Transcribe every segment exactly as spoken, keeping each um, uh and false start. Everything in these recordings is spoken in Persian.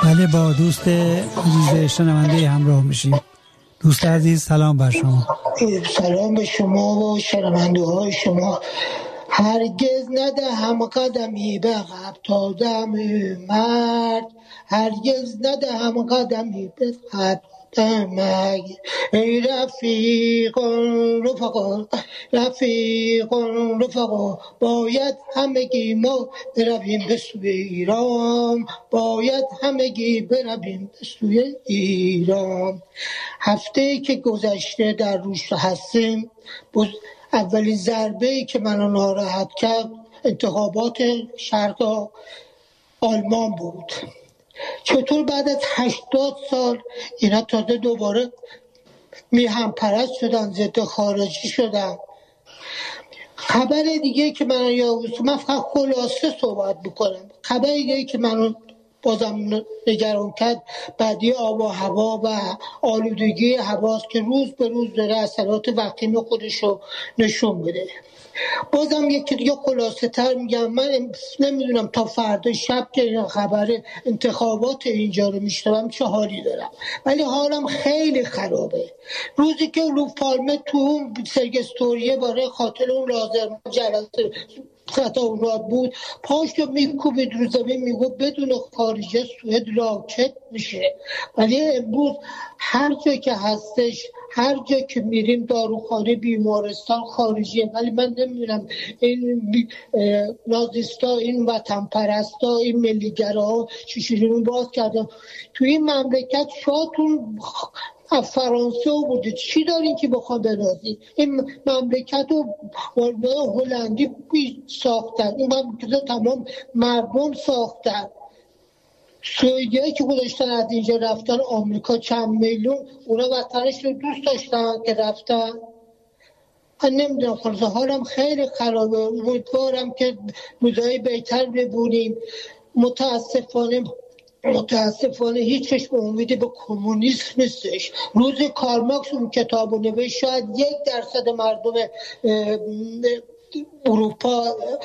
بله، با دوست عزیز شنونده همراه میشیم. دوست عزیز سلام بر شما. سلام به شما و شنونده های شما. هرگز ندهم قدمی به عقب تا دم مرگ، هرگز ندهم قدمی به عقب تا مرگ. ای رفیقان رفقا، رفیقان رفقا، باید همگی ما برویم به سوی ایران، باید همگی برویم به سوی ایران. هفته که گذشته در روش هستیم، اولین ضربه‌ای که منو ناراحت کرد انتخابات شرق آلمان بود. چطور بعد از هشتاد سال اینا تازه دوباره میهم پرست شدن، ضد خارجی شدن. خبر دیگه که منو یاوس، من فقط خلاصه صحبت بکنم، خبر دیگه که منو بازم نگران کرد بعدی آب و هوا و آلودگی هواست که روز به روز داره اثرات وخیم خودشو نشون بده. بازم یکی دیگه خلاصه تر میگم، من نمیدونم تا فردا شب که این خبر انتخابات اینجا رو میشنوم چه حالی دارم، ولی حالم خیلی خرابه. روزی که اولوف پالمه تو اون سرگستوریه برای خاطر اون لازم جلسه خطاورات بود، پاش رو میکوبید رو زمین میگفت بدون خارجه سوئد راکت میشه. ولی امروز هر جا که هستش، هر جا که میریم داروخانه، بیمارستان خارجیه. ولی من نمیدونم این نازیستا، این وطن پرستا، این ملیگراها چشیرون باز کردن توی این مملکت. شاتون از فرانسه بوده، چی دارین که بخوام بنازید؟ این مملکت رو هلندی ساختن، این مملکت تمام مردم ساختن. سوئدی هایی که گذاشتن از اینجا رفتن آمریکا چند میلیون، اونا وطنش رو دوست داشتن که رفتن. من نمیدونم، خلاصه حالم خیلی خرابه. امیدوارم که روزهای بهتر ببینیم. متاسفانه متاسفانه هیچ چشم امیدی به کمونیسم نیستش. روز کارل مارکس اون کتابو نوشت، شاید یک درصد مردم اروپا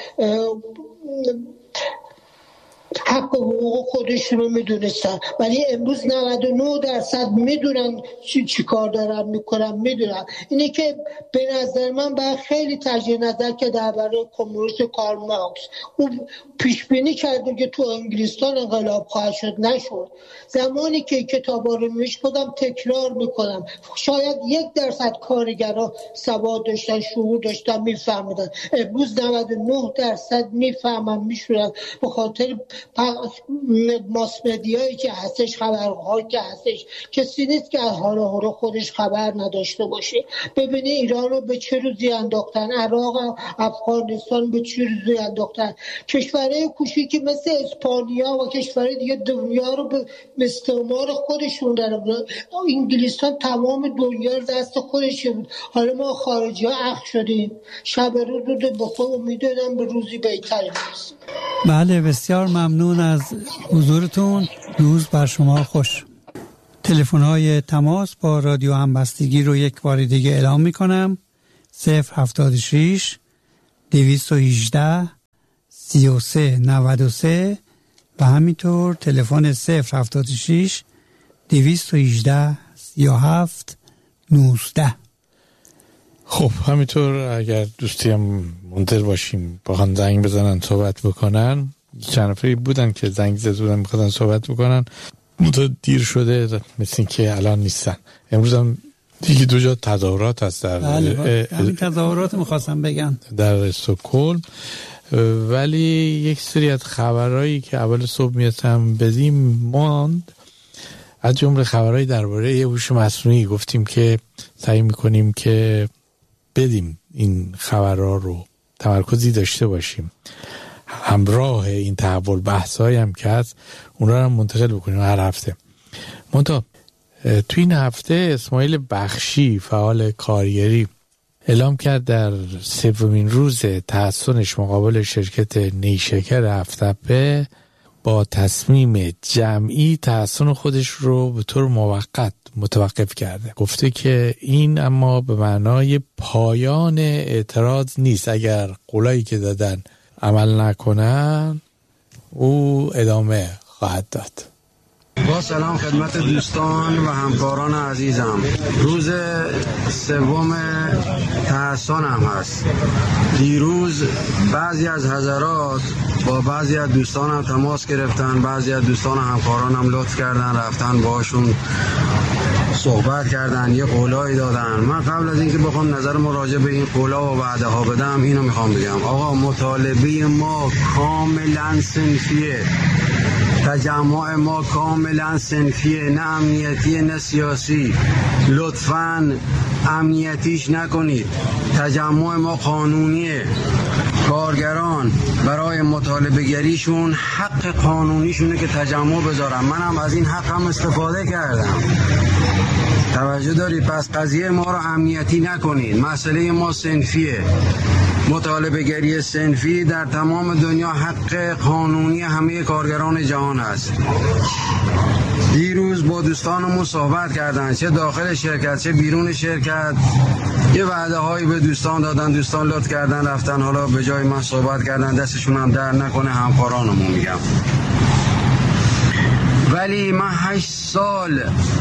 حق و حقوق خودشون رو میدونستن، ولی امروز نود و نه درصد میدونن چی, چی کار دارن میکنن، میدونن. اینه که به نظر من باید خیلی تجدید نظر که درباره کمونیسم کارل مارکس اون پیش بینی کرده که تو انگلستان انقلاب خواهد شد، نشد. زمانی که کتابا رو نوشت خودم تکرار میکنم، شاید یک درصد کارگرا سواد داشتن، شعور داشتن، میفهمیدن. امروز نود و نه درصد میفهمن، میشورن به خاطر ماس مدیایی که هستش، خبرهایی که هستش. کسی نیست که از حال حال خودش خبر نداشته باشه. ببینی ایران رو به چه روزی انداختن، عراق، افغانستان به چه روزی انداختن. کشورهای کوچیکی مثل اسپانیا و کشورهای دیگه دنیا رو به استعمار خودشون دارن. انگلستان تمام دنیا رو دست خودش بود. حالا ما خارجی ها اخ شدیم. شب روز رو به خود امیدوارم به روزی بهتری برسیم. بله، بسیار ممنون از حضورتون. روز بر شما خوش. تلفن‌های تماس با رادیو همبستگی رو یک بار دیگه اعلام می‌کنم: صفر هفتاد و شش دویست و هجده سی و سه نود و سه و همینطور تلفن صفر هفتاد و شش دویست و هجده سی و هفت نوزده. خب همینطور اگر دوستی هم منتظر باشیم بخوان زنگ بزنن صحبت بکنن. چند نفری بودن که زنگ زدن میخوادن صحبت بکنن، منتها دیر شده، مثل این که الان نیستن. امروز هم دیگه دو جا تظاهرات هست در بله، همین تظاهرات میخواستم بگم در استکهلم. ولی یک سری از خبرهایی که اول صبح میتونم بدیم ماند، از جمله خبرهایی درباره هوش مصنوعی. گفتیم که سعی میکنیم که بدیم این خبرها رو، تمرکزی داشته باشیم همراه این تحول. بحثایی هم که هست اون رو هم منتقل بکنیم هر هفته. منتها تو این هفته اسماعیل بخشی، فعال کارگری، اعلام کرد در سومین روز تحصنش مقابل شرکت نیشکر هفت‌تپه با تصمیم جمعی تحصن خودش رو به طور موقت متوقف کرده. گفته که این اما به معنای پایان اعتراض نیست. اگر قولایی که دادن عمل نکنن او ادامه خواهد داد. با سلام خدمت دوستان و همکاران عزیزم. روز سوم تحسنم هست. دیروز بعضی از حضرات با بعضی از دوستانم تماس گرفتن، بعضی از دوستان همکارانم لطف کردن رفتن باشون صحبت کردن، یه قولایی دادن. من قبل از اینکه بخوام نظر مراجع به این قولا و وعده ها بدم اینو میخوام بگم. آقا مطالبه ما کاملا صنفیه، تجمع ما کاملا صنفیه، نه امنیتی نه سیاسی. لطفاً امنیتیش نکنید. تجمع ما قانونیه. کارگران برای مطالبه گریشون حق قانونیشونه که تجمع بذارن. منم از این حقم استفاده کردم. توجه دارید؟ پس قضیه ما رو امنیتی نکنید. مسئله ما صنفیه. مطالبه گری صنفی در تمام دنیا حق قانونی همه کارگران جهان است. دیروز با دوستانمون صحبت کردن، چه داخل شرکت چه بیرون شرکت، یه وعده هایی به دوستان دادن، دوستان لطف کردن رفتن. حالا به جای من صحبت کردن، دستشون هم در نکنه همکارانمون میگم. ولی من هشت سال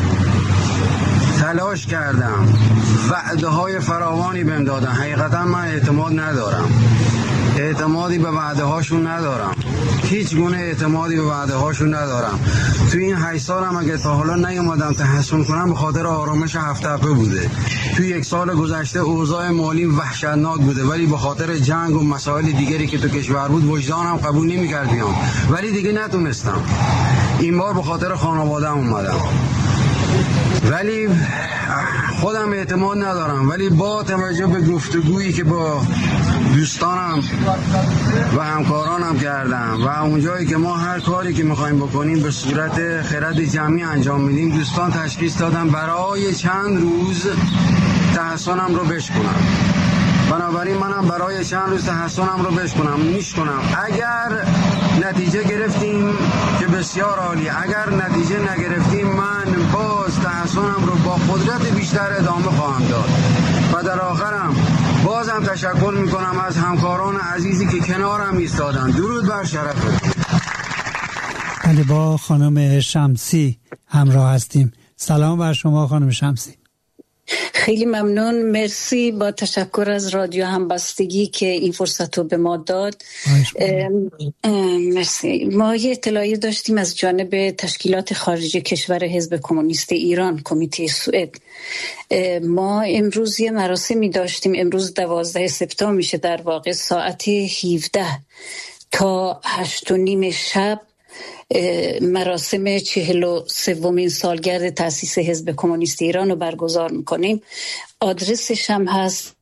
تلاش کردم، وعده های فراوانی بهم دادن. حقیقتا من اعتماد ندارم، اعتمادی به وعده هاشون ندارم، هیچ گونه اعتمادی به وعده هاشون ندارم. تو این هشت سالم اگه تا حالا نیومدم تحسن کنم به خاطر آرامش هفت تپه بوده. تو یک سال گذشته اوضاع مالی وحشتناک بوده، ولی به خاطر جنگ و مسائل دیگری که تو کشور بود وجدانم قبول نمی‌کرد بیام، ولی دیگه نتونستم. این بار به خاطر خانواده‌ام اومدم، ولی خودم اعتماد ندارم. ولی با توجه به گفتگویی که با دوستانم و همکارانم کردم و اونجایی که ما هر کاری که میخوایم بکنیم به صورت خرد جمعی انجام میدیم، دوستان تشخیص دادن برای چند روز تحسنم رو بشکنم. بنابراین منم برای چند روز تحسنم رو بشکنم میشکنم. اگر نتیجه گرفتیم که بسیار عالی، اگر نتیجه نگرفتیم من باز تحسنم رو با قدرت بیشتر ادامه خواهم داد. و در آخرم بازم تشکر میکنم از همکاران عزیزی که کنارم ایستادن. درود بر شرفتون. بله، با خانم شمسی همراه هستیم. سلام بر شما خانم شمسی. خیلی ممنون، مرسی. با تشکر از رادیو همبستگی که این فرصت رو به ما داد. ام ام مرسی. ما یه اطلاعی داشتیم از جانب تشکیلات خارجی کشور حزب کمونیست ایران، کمیته سوئد. ما امروز یه مراسمی داشتیم، امروز دوازده سپتامبر میشه، در واقع ساعت هفده تا هشت و نیم شب مراسم چهل و سومین سالگرد تأسیس حزب کمونیست ایران رو برگزار میکنیم. آدرسش هم هست،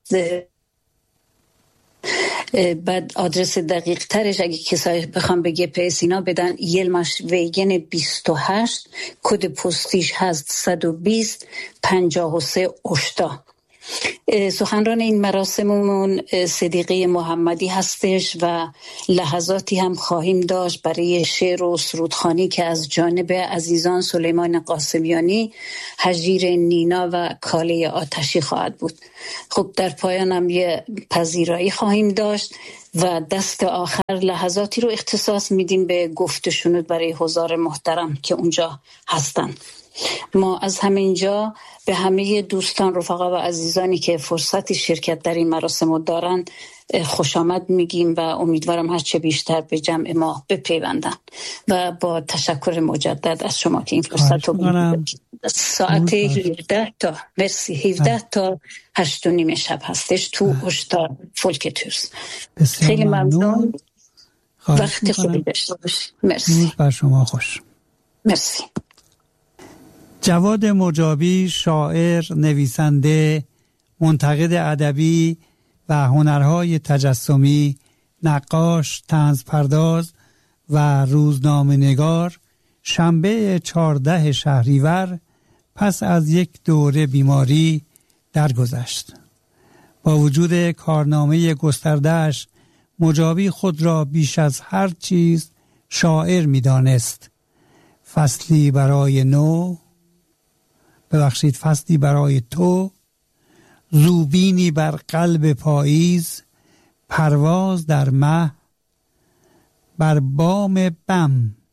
بعد آدرس دقیق ترش اگه کسایی بخوام به گپ اس اینا بدن، یلماش ویگن بیست و هشت، کد پستیش هست صد و بیست پنجاه و سه اشتا. سخنران این مراسممون صدیقه محمدی هستش و لحظاتی هم خواهیم داشت برای شعر و سرودخوانی که از جانب عزیزان سلیمان قاسمیانی، هجیر نینا و کاله آتشی خواهد بود. خب در پایان هم یه پذیرایی خواهیم داشت و دست آخر لحظاتی رو اختصاص میدیم به گفت و شنود برای حضار محترم که اونجا هستن. ما از همینجا به همه دوستان، رفقا و عزیزانی که فرصت شرکت در این مراسم رو دارن خوش آمد میگیم و امیدوارم هر چه بیشتر به جمع ما بپیوندن و با تشکر مجدد از شما که این فرصت رو میدید. ساعت هفده تا مرسی هفده تا هشت و نیم شب هستش تو اشتا فولکتورس. خیلی ممنون، وقت خوبی داشته باشید. مرسی. بر شما خوش. مرسی. جواد مجابی، شاعر، نویسنده، منتقد ادبی و هنرهای تجسمی، نقاش، طنزپرداز و روزنامه‌نگار، شنبه چهارده شهریور پس از یک دوره بیماری درگذشت. با وجود کارنامه گسترده‌اش، مجابی خود را بیش از هر چیز شاعر می‌دانست. فصلی برای نو ببخشید فصلی برای تو، زوبینی بر قلب پاییز، پرواز در مه، بر بام بم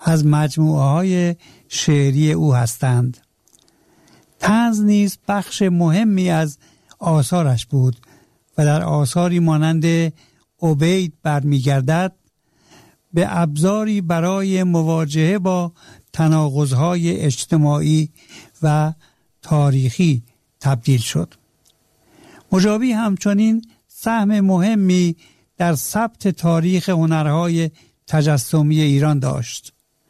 از مجموعه های شعری او هستند. طنز نیز بخش مهمی از آثارش بود و در آثاری مانند عبید برمیگردد به ابزاری برای مواجهه با تناقض‌های اجتماعی و تاریخی تبدیل شد. مجابی همچنین سهم مهمی در ثبت تاریخ هنرهای تجسمی ایران داشت.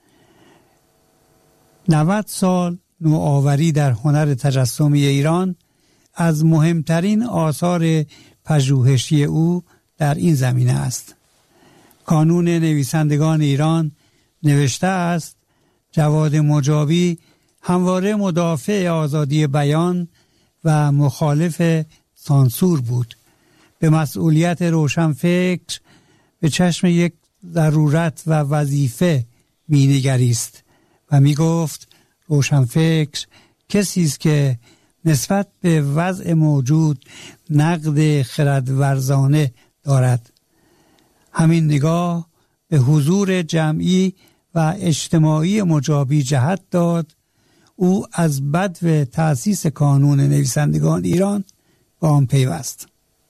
نود سال نوآوری در هنر تجسمی ایران از مهمترین آثار پژوهشی او در این زمینه است. کانون نویسندگان ایران نوشته است جواد مجابی همواره مدافع آزادی بیان و مخالف سانسور بود. به مسئولیت روشنفکر به چشم یک ضرورت و وظیفه مینگریست و میگفت روشنفکر کسی است که نسبت به وضع موجود نقد خردورزانه دارد. همین نگاه به حضور جمعی و اجتماعی مجابی جهت داد. او از بدو تأسیس کانون نویسندگان ایران با آن پیوست.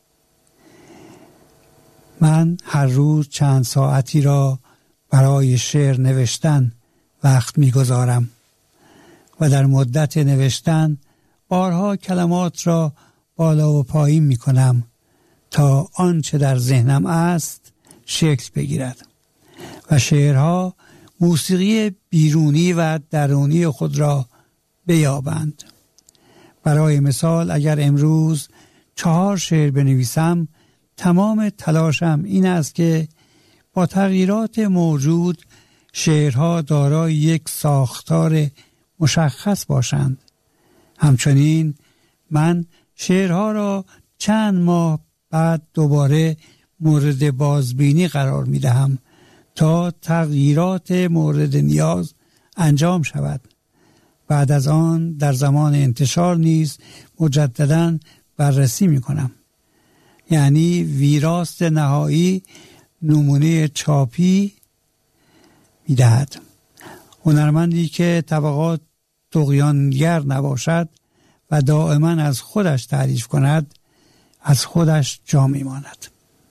من هر روز چند ساعتی را برای شعر نوشتن وقت می‌گذارم و در مدت نوشتن بارها کلمات را بالا و پایین می‌کنم تا آنچه در ذهنم است شکل بگیرد و شعرها موسیقی بیرونی و درونی خود را بیابند. برای مثال اگر امروز چهار شعر بنویسم تمام تلاشم این است که با تغییرات موجود شعرها دارای یک ساختار مشخص باشند. همچنین من شعرها را چند ماه بعد دوباره مورد بازبینی قرار می دهم تا تغییرات مورد نیاز انجام شود. بعد از آن در زمان انتشار نیز مجدداً بررسی می کنم. یعنی ویراست نهایی نمونه چاپی می دهد. هنرمندی که طبقات طغیانگر نباشد و دائما از خودش تعریف کند از خودش جا می ماند.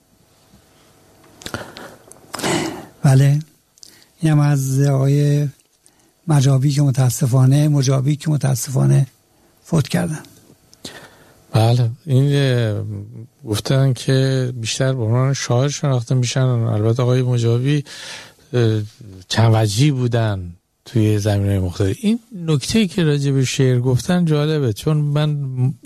بله، اینم از آقای مجابی که متاسفانه مجابی که متاسفانه فوت کردن. بله، این گفتن که بیشتر به عنوان شاعر شناخته میشن. البته آقای مجابی چند وجهی بودن توی زمینه مختلف. این نکته که راجع به شعر گفتن جالبه، چون من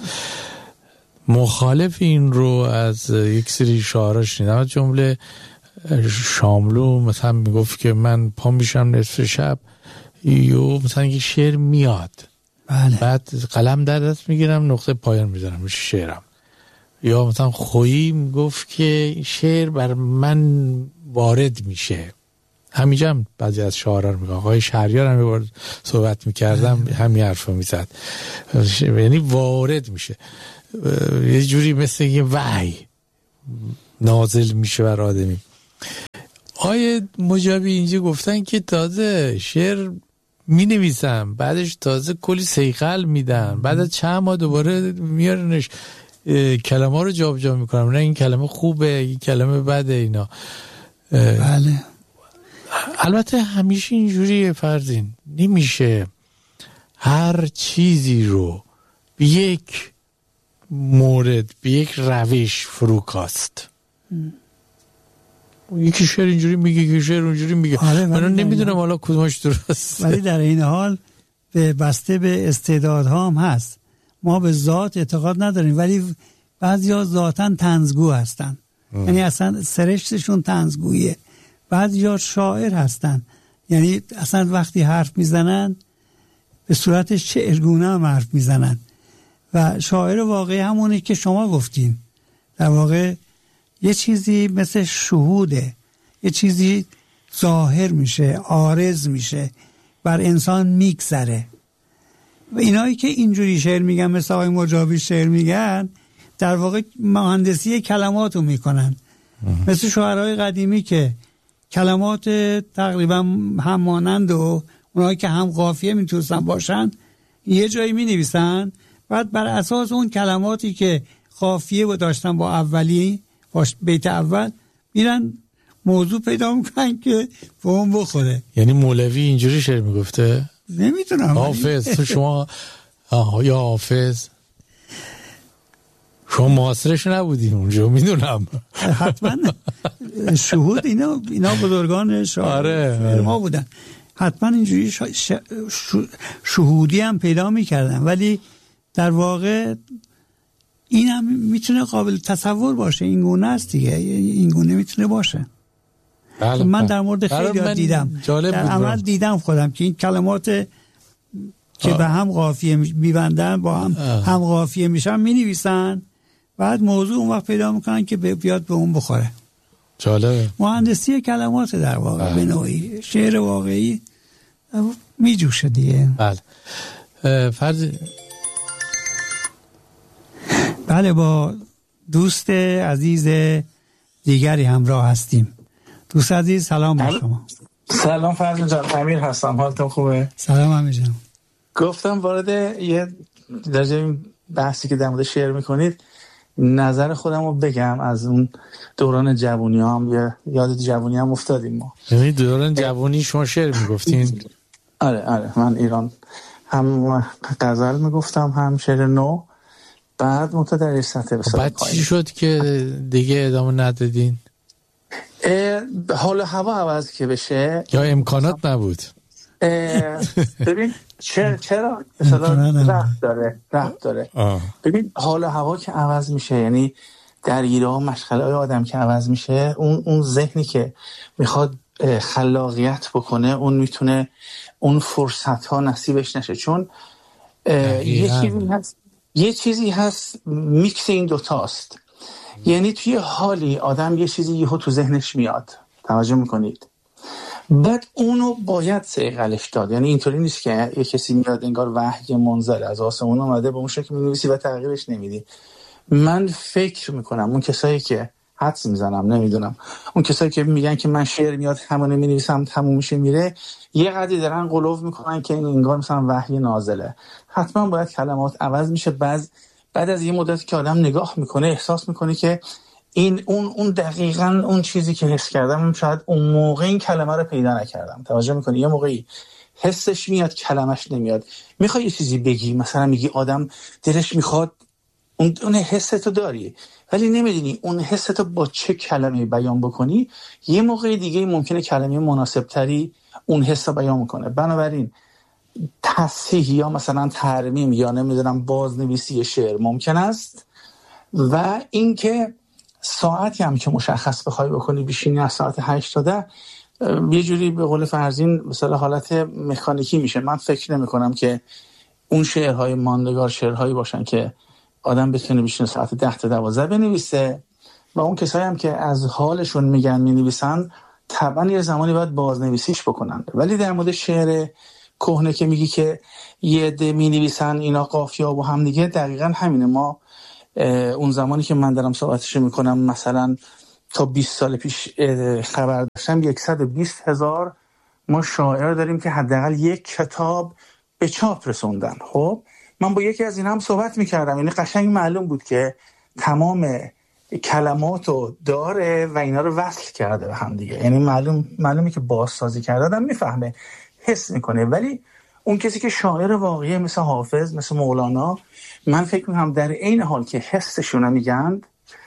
مخالف این رو از یک سری شاعرها شنیدم. جمله شاملو مثلا میگفت که من پا میشم نصف شب یا مثلا یک شعر میاد، بله. بعد قلم در دست میگیرم نقطه پایان میذارم میشه شعرم. یا مثلا خویی میگفت که شعر بر من وارد میشه. همینجا هم بعضی از شاعران میگن. آقای شهریار هم بار صحبت میکردم همین حرفو میزد، یعنی وارد میشه، یه جوری مثل یه وحی نازل میشه بر آدمی. آیه مجابی اینجا گفتن که تازه شعر می نویسم، بعدش تازه کلی سیقل میدن، بعد از چند ماه دوباره میارنش کلمه ها رو جاب جا میکنم، نه این کلمه خوبه این کلمه بده اینا. بله. البته همیشه اینجوریه فرزین، نمیشه هر چیزی رو به یک مورد به یک روش فروکاست. یکی شعر اینجوری میگه یکی شعر اونجوری میگه. آره، من نمیدونم حالا کدومش درست، ولی در این حال به بسته به استعدادها هم هست. ما به ذات اعتقاد نداریم، ولی بعضیا ذاتاً طنزگو هستن، یعنی اصلا سرشتشون طنزگویه. بعضیا شاعر هستن، یعنی اصلا وقتی حرف میزنن به صورت شعرگونه هم حرف میزنن. و شاعر واقعی همونه که شما گفتین، در واقع یه چیزی مثل شهوده، یه چیزی ظاهر میشه، عارض میشه، بر انسان میگذره. و اینایی که اینجوری شعر میگن مثل آقای مجابی شعر میگن، در واقع مهندسی کلماتو میکنن. مثل شاعرای قدیمی که کلمات تقریبا هم مانند و اونایی که هم قافیه میتونستن باشن یه جایی می نویسن، بعد بر اساس اون کلماتی که قافیه و داشتن با اولی باش بیت اول میرن موضوع پیدا میکنن که به اون بخوره. یعنی مولوی اینجوری شعر میگفته؟ نمیتونم. حافظ تو شما آه یا حافظ شما معاصرش نبودین اونجا میدونم. حتما شهود اینا اینا بزرگان شاعر ما بودن، حتما اینجوری ش... ش... شهودی هم پیدا میکردن، ولی در واقع این هم میتونه قابل تصور باشه، این گونه است دیگه، این گونه میتونه باشه. بله من در مورد خیلی دیدم، در عمل دیدم خودم که این کلمات که آه. به هم قافیه میبندن با هم آه. هم قافیه میشن مینویسن، بعد موضوع اون وقت پیدا میکنن که بیاد به اون بخوره. جالبه. مهندسی کلمات در واقع به نوعی شعر واقعی میجوشه دیگه. بله. فرض بله با دوست عزیز دیگری همراه هستیم. دوست عزیز سلام بر شما. سلام فرزان جان، امیر هستم، حالتون خوبه؟ سلام امیر جان. گفتم وارد یه در این بحثی که در مورد شعر میکنید نظر خودم رو بگم. از اون دوران جوونی هم یا یاد جوونی هم افتادیم ما. یعنی دوران جوونی شما شعر میگفتین؟ آره آره من ایران هم غزل میگفتم هم شعر نو، بعد مت در سطح بسیار بعد چی شد که دیگه ادامه ندادین؟ حال هوا عوض که بشه یا امکانات نبود؟ ببین چرا چرا مثلا رفت داره رفت داره آه. ببین حال هوا که عوض میشه، یعنی درگیره ها مشغله های آدم که عوض میشه، اون اون ذهنی که میخواد خلاقیت بکنه اون میتونه اون فرصت ها نصیبش نشه، چون یه چیزی هست یه چیزی هست میکس این دوتاست. یعنی توی حالی آدم یه چیزی یهو تو ذهنش میاد، توجه میکنید، بعد اونو باید صیقلش داد. یعنی اینطوری نیست که یه کسی میاد انگار وحی منزل از آسمون اومده به اون شکل می‌نویسی و تغییرش نمیدی. من فکر میکنم اون کسایی که حدس میزنم نمیدونم اون کسایی که میگن که من شعر میاد همونه مینویسم تموم میشه میره، یه قدری دارن غلو میکنن که این انگار مثلا وحی نازله. حتما باید کلمات عوض میشه. بعد بعد از یه مدتی که آدم نگاه میکنه احساس میکنه که این اون اون دقیقاً اون چیزی که حس کردم شاید اون موقع این کلمه رو پیدا نکردم. توجه میکنی؟ یه موقعی حسش میاد کلمش نمیاد. میخوای یه چیزی بگی، مثلا میگی آدم دلش میخواد، اون اون حستو داری ولی نمیدونی اون حستو با چه کلمه بیان بکنی. یه موقع دیگه ممکنه کلمه مناسب تری اون حس رو بیان کنه. بنابراین تصحیح یا مثلا ترمیم یا نمیدونم بازنویسی شعر ممکن است، و اینکه ساعتی هم که مشخص بخوای بکنی بشینی از ساعت هشت تا ده یه جوری به قول فرزین مثلا حالت مکانیکی میشه. من فکر نمی کنم که اون شعرهای ماندگار شعرهایی باشن که آدم بتونه بشینه ساعت ده تا دوازده بنویسه، و اون کسایی هم که از حالشون میگن مینویسن طبعا یه زمانی باید بازنویسیش بکنن. ولی در مورد شعر کهنه که میگی که یه عده مینویسن اینا قافیه با هم دیگه، دقیقاً همینه. ما اون زمانی که من دارم صحبتش میکنم مثلا تا بیست سال پیش خبر داشتم صد و بیست هزار ما شاعر داریم که حداقل یک کتاب به چاپ رسوندن. خب من با یکی از این هم صحبت میکردم، یعنی قشنگ معلوم بود که تمام کلماتو داره و اینا رو وصل کرده به هم دیگه. یعنی معلوم معلومه که بازسازی کرده، آدم میفهمه، حس میکنه. ولی اون کسی که شاعر واقعی مثل حافظ، مثل مولانا، من فکر میکنم در این حال که حسشون میگن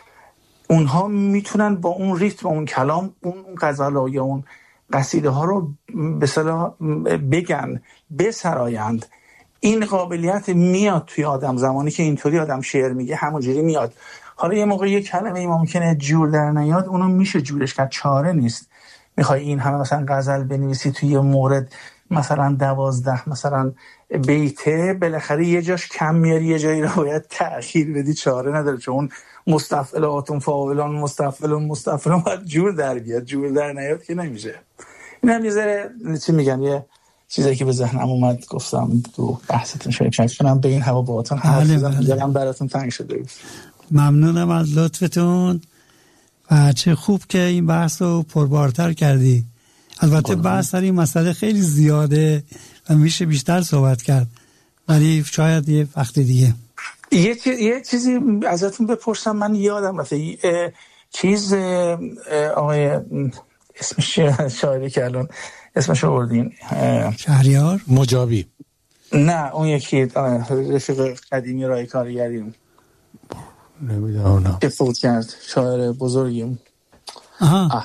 اونها میتونن با اون ریتم اون کلام اون غزل یا اون قصیده ها رو به اصطلاح بگن، بسرایند. این قابلیت میاد توی آدم زمانی که اینطوری آدم شعر میگه، همونجوری میاد. حالا یه موقع یه کلمه ممکنه جور در نیاد، اونو میشه جورش کرد، چاره نیست. میخوای این همه مثلا غزل بنویسی توی یه مورد مثلا دوازده مثلا بیته، بالاخره یه جاش کم میاری، یه جایی رو باید تأخیر بدی، چاره نداره، چون مستفعلاتون فاعلان مستفعلون مستفعلون باید جور در بیاد، جور در نیاد که نمیشه. این هم یه ذره چی میگن، یه چیزایی که به ذهنم اومد گفتم تو بحثتون شرکت کنم. به این هوا باهاتون حرف بزنم، دلم براتون تنگ شده بود. ممنونم از لطفتون و چه خوب که این بحث رو پربارتر کردی. البته بحث در این مسئله خیلی زیاده و میشه بیشتر صحبت کرد، ولی شاید یه وقت دیگه. یه, چیز، یه چیزی ازتون بپرسم، من یادم رفته چیز آقای اسمش شاعری که الان اسمش رو بردین، شهریار مجابی، نه اون یکی رفیق قدیمی رای کارگری نمیدونم که فوت کرد، شاعر بزرگیم. آها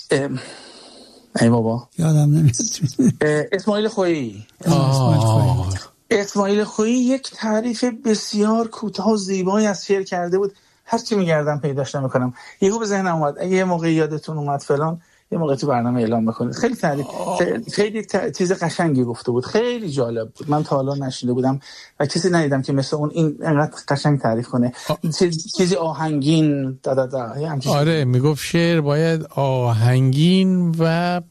ای بابا یادم نمیاد. اسماعیل خویی. اسماعیل خویی یک تعریف بسیار کوتاه و زیبایی از شعر کرده بود. هر چی میگردم پیداش نمیکنم. یهو به ذهنم اومد اگه یه موقع یادتون اومد فلان یه موقع تو برنامه اعلام بکنید. خیلی تعریف خیلی چیز قشنگی گفته بود، خیلی جالب بود. من تا حالا نشیده بودم و کسی ندیدم که مثل اون این انقدر قشنگ تعریف کنه. چیزی آهنگین دا دا دا. آره میگفت شعر باید آهنگین و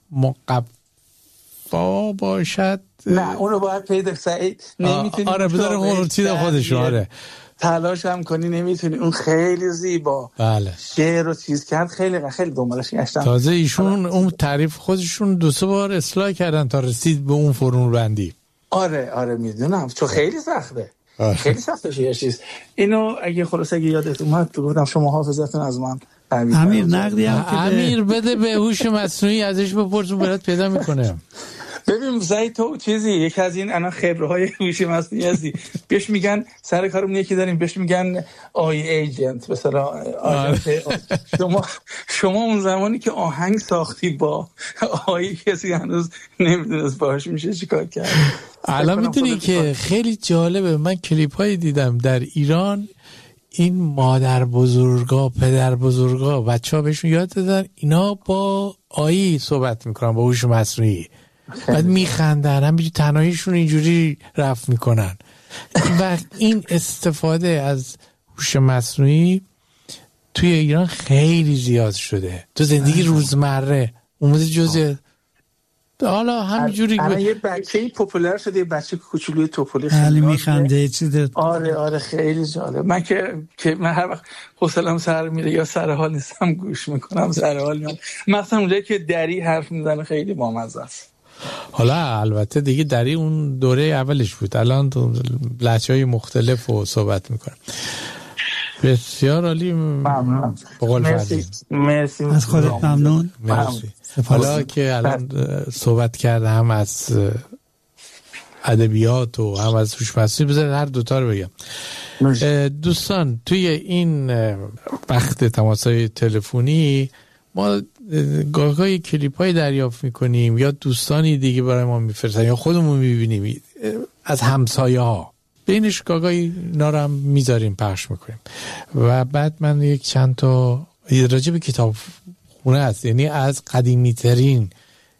مقفا باشد. نه اونو باید پیدا سعید نمیتونی. آره بذاره اون چیز خودش. آره تلاش هم کنی نمیتونی. اون خیلی زیبا بله شعر رو چیز کرد، خیلی خیلی دنبالش گشتم. تازه ایشون اون تعریف خودشون دو سه بار اصلاح کردن تا رسید به اون فرون بندی. آره آره میدونم چون خیلی سخته. آره. خیلی سخته شیء چیز. اینو اگه خلاص اگه یادت اومد گفتم شما حافظتون از من امیر نقدی هم که امیر بده به هوش مصنوعی ازش بپرسون برات پیدا میکنه. ببین زای تو چیزی یکی از این انا خبرهای هوش مصنوعی هستی بهش میگن سر کارمون یکی داریم بهش میگن آی ایجنت مثلا آژانت. شما شما اون زمانی که آهنگ ساختی با آی کسی هنوز نمیدونست باهاش میشه چیکار کرد. الان میدونی که خیلی جالبه، من کلیپ هایی دیدم در ایران این مادر بزرگا پدر بزرگا بچه‌ها بهشون یاد دادن اینا با آی صحبت میکنن با هوش مصنوعی، بعد میخندن همینجوری تنهاییشون اینجوری رفت میکنن. و این استفاده از هوش مصنوعی توی ایران خیلی زیاد شده تو زندگی روزمره. اومده جزء حالا همینجوری الان یه بچه‌ای پاپولار شده، یه بچه کوچولوی توپلی خیلی میخنده چیزه. آره آره خیلی جالب. من که که من هر وقت حوصله‌ام سر میره یا سر حال نیستم گوش میکنم، سر حال میام مثلا اونجایی که دری حرف میزنه خیلی بامزه است. حالا البته دیگه دری اون دوره اولش بود، الان تو لهجه‌های مختلف رو صحبت میکنه. بسیار عالی، ممنون. مرسی مرسی از خودت ممنون. مرسی. حالا که الان صحبت کرده هم از ادبیات و هم از هوش مصنوعی، بذار هر دوتا رو بگم. مرسی. دوستان توی این وقت تماس‌های تلفنی ما گاهی کلیپ‌های دریافت می‌کنیم یا دوستانی دیگه برای ما می‌فرستن یا خودمون می‌بینیم از همسایه‌ها، بینش گاهی اینا رو هم می‌ذاریم پخش می‌کنیم. و بعد من یک چند تا راجع به کتاب خونه هست، یعنی از قدیمی ترین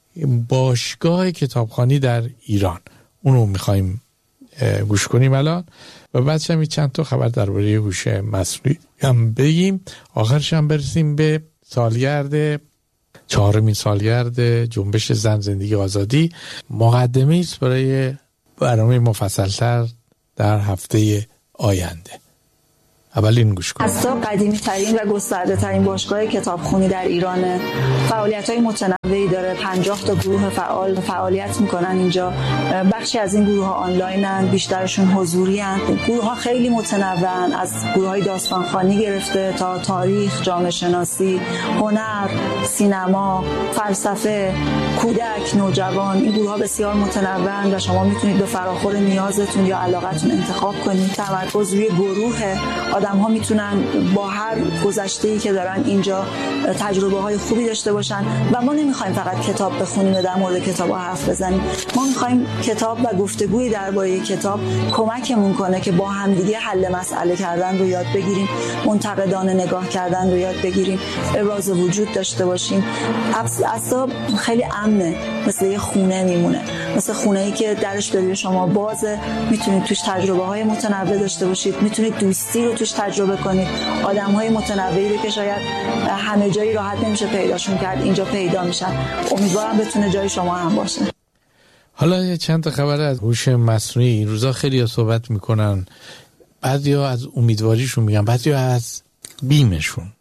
باشگاه کتابخوانی در ایران، اونو می‌خوایم گوش کنیم الان و بعدش هم چند تا خبر درباره هوش مصنوعی هم بگیم. آخرش هم برسیم به سالگرد چهارمین سالگرد جنبش زن زندگی آزادی. مقدمه است برای برنامه مفصل‌تر در هفته آینده. اول این گوش کنید. استا قدیمی ترین و گسترده ترین باشگاه کتابخوانی در ایرانه. فعالیت های متنوعی داره. پنجاه تا گروه فعال فعالیت میکنن اینجا. بخشی از این گروه ها آنلاینن، بیشترشون حضوری هن. گروه ها خیلی متنوعن، از گروه های داستانخوانی گرفته تا تاریخ، جامعه شناسی، هنر، سینما، فلسفه، کودک، نوجوان. این گروه ها بسیار متنوعن و شما میتونید به فراخور نیازتون یا علاقتون انتخاب کنید. تمرکز روی گروه آدم ها میتونن با هر گذشته‌ای که دارن اینجا تجربه های خوبی داشته باشن و ما نمیخوایم فقط کتاب بخونیم و در مورد کتاب ها حرف بزنیم. ما میخوایم کتاب و گفتگوی درباره کتاب کمکمون کنه که با همدیگه حل مسئله کردن رو یاد بگیریم، منتقدانه نگاه کردن رو یاد بگیریم، ابراز وجود داشته باشیم. اصلا خیلی امنه، مثل یه خونه میمونه، مثل خونه‌ای که درش برای شما بازه، میتونید توش تجربه های متنوع داشته باشید، میتونید دوستی رو توش تجربه کنید. آدم‌های متنوعی رو که شاید همه جایی راحت نمیشه پیداشون کرد اینجا پیدا میشن. امیدوارم بتونه جای شما هم باشه. حالا یه چند تا خبر از هوش مصنوعی. این روزا خیلی صحبت میکنن، بعضیا از امیدواریشون میگن، بعضیا از بیمشون.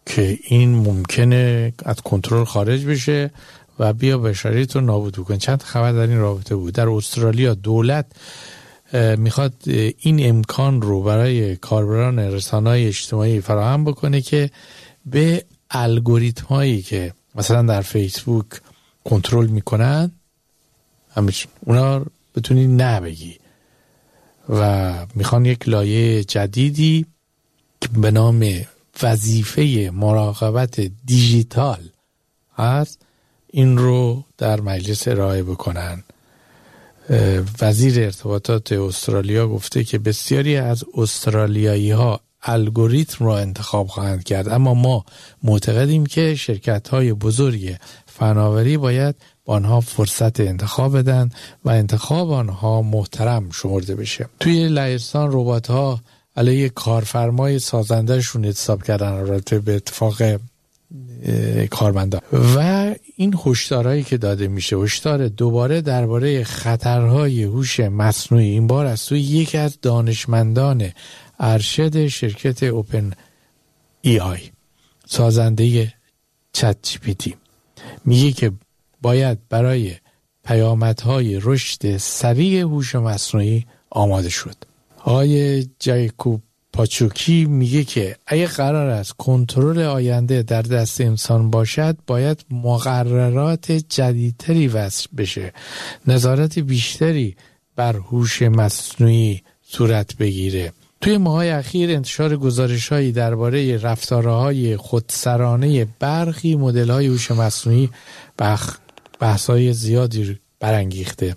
که این ممکنه از کنترل خارج بشه و بیا بشریت رو نابود بکنه. چند خبر در این رابطه بود. در استرالیا دولت میخواد این امکان رو برای کاربران رسانه‌های اجتماعی فراهم بکنه که به الگوریتم هایی که مثلا در فیسبوک کنترل میکنن همیشه اونا بتونی نبگی و میخوان یک لایه جدیدی که به نام وظیفه مراقبت دیجیتال هست این رو در مجلس ارائه بکنن. وزیر ارتباطات استرالیا گفته که بسیاری از استرالیایی ها الگوریتم را انتخاب خواهند کرد، اما ما معتقدیم که شرکت های بزرگ فناوری باید با آنها فرصت انتخاب بدن و انتخاب آنها محترم شمرده بشه. توی لهستان ربات ها علیه کارفرمای سازندهشون اعتصاب کردن البته به اتفاق کارمندا و این هشدارهایی که داده میشه، هشدار دوباره درباره خطرهای هوش مصنوعی، این بار از سوی یکی از دانشمندان ارشد شرکت اوپن ای آی سازنده چت جی پی تی، میگه که باید برای پیامدهای رشد سریع هوش مصنوعی آماده شد. آقای جایکوب پاچوکی میگه که اگه قرار است کنترل آینده در دست انسان باشد باید مقررات جدیدتری وضع بشه، نظارت بیشتری بر هوش مصنوعی صورت بگیره. توی ماهای اخیر انتشار گزارش‌هایی درباره رفتارهای خودسرانه برخی مدل‌های هوش مصنوعی بخ بحث‌های زیادی برانگیخته.